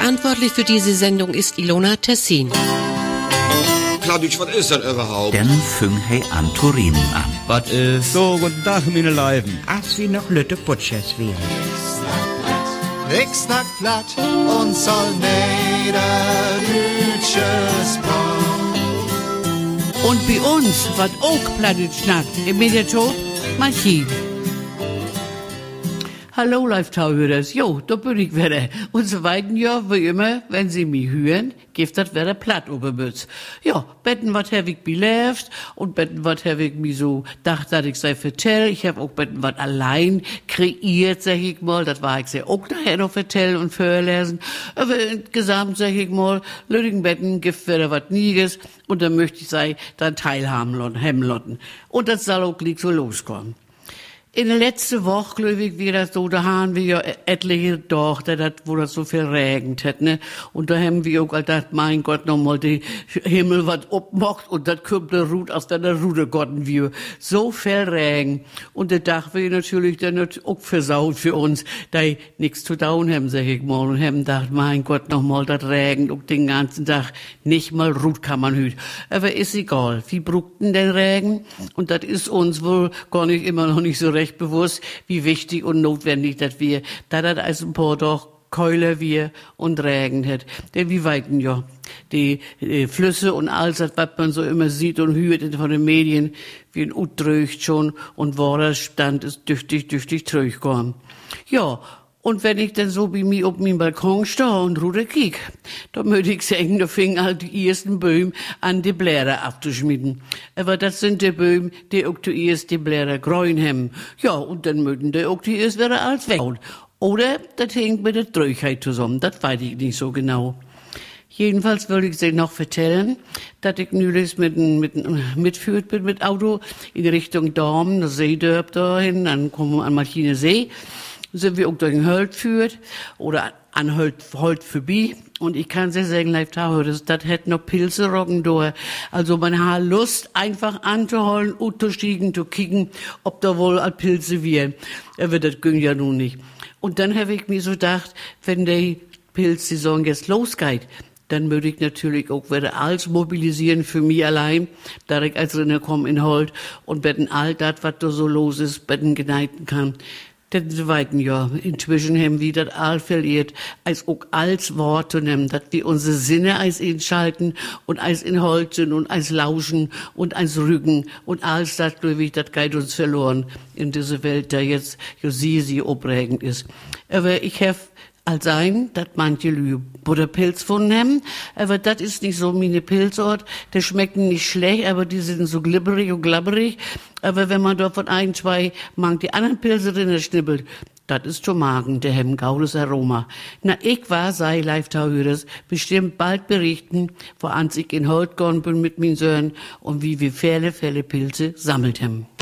Verantwortlich für diese Sendung ist Ilona Tessin. Klauditsch, was ist das überhaupt? Dann fing he an Turinen an. Was ist? So, guten Tag, meine Leiben. Als wie noch Lütte Butchers wären. Riksnack platt und soll Niederdütsches Brauch. Und bei uns, was auch Plattdeutsch schnackt, im Mediator, Maschine. Hallo, Live-Tauhörers. Jo, da bin ich wieder. Und so weiten ja, wie immer, wenn Sie mich hören, gibt das wieder platt obermütz. Ja, betten wat hab ich belebt und betten wat hab ich mir so dacht, dass ich sei vertell. Ich hab auch betten wat allein kreiert, sag ich mal. Das war ich sehr auch nachher noch vertellen und vorlesen. Aber insgesamt, sag ich mal, Lüdigen betten gibt wieder wat Nieges und dann möchte ich sei dann teilhaben hemlotten. Und das soll auch gleich so loskommen. In der letzten Woche, glaube ich, wie das so, da haben wir ja etliche Dorf, wo das so viel regnet hat, ne? Und da haben wir auch gedacht, mein Gott, nochmal die Himmel was abmacht und das kommt der Rut aus der Rudergotten wir. So viel Regen. Und der Dach wir natürlich dann auch versaut für uns, da nichts zu tun haben, sag ich mal. Und haben gedacht, mein Gott, nochmal das Regen und den ganzen Tag. Nicht mal Rut kann man hüt. Aber ist egal. Wie brugten den Regen? Und das ist uns wohl gar nicht immer noch nicht so recht bewusst, wie wichtig und notwendig das wir, da das als ein paar doch Keule wir und Regen hat. Denn wir weiten ja die Flüsse und alles, was man so immer sieht und hört von den Medien, wie ein Utröcht schon und Wasserstand ist düchtig tröchgekommen. Ja, und wenn ich dann so wie mir auf meinem Balkon stehe und ruder kiek, da möchte ich sagen, da fing halt die ersten Böhm an, die Blätter abzuschmieden. Aber das sind die Böhm, die auch zuerst die Blätter grün haben. Ja, und dann möchten die auch die erst wieder als weg. Oder das hängt mit der Tröchheit zusammen, das weiß ich nicht so genau. Jedenfalls würde ich Sie noch vertellen, dass ich neulich mitführt bin mit Auto in Richtung Dorm, das Seedörp dahin, dann kommen wir an Marchine See. Sind wir auch durch den Höld führt oder an Höld vorbei. Und ich kann sehr sagen, live das hätte noch Pilze rocken durch. Also man hat Lust, einfach anzuholen, unterstiegen, zu kicken, ob da wohl als Pilze wären. Aber das ging ja nun nicht. Und dann habe ich mir so gedacht, wenn die Pilzsaison jetzt losgeht, dann würde ich natürlich auch wieder alles mobilisieren für mich allein, da ich als Rinder komme in Holt und betten all das, was da so los ist, betten geneiden kann. Denn so weiten ja, inzwischen haben wir das all verliert, als auch als Wort zu nehmen, dass wir unsere Sinne als inschalten und als in Holzen und als Lauschen und als Rücken und alles das, glaube ich, das geht uns verloren in dieser Welt, da jetzt ja sie aufregend ist. Aber ich habe als sein, dass manche Lü Butterpilz von haben, aber das ist nicht so meine Pilzort, die schmecken nicht schlecht, aber die sind so glibberig und glabberig, aber wenn man da von ein, zwei mag die anderen Pilze drin schnippelt, das ist schon Magen, der haben gaudes Aroma. Na, ich sei Live-Tauhörers, bestimmt bald berichten, woran ich in Holt gegangen bin mit meinen Söhnen und wie wir viele Pilze sammelt haben.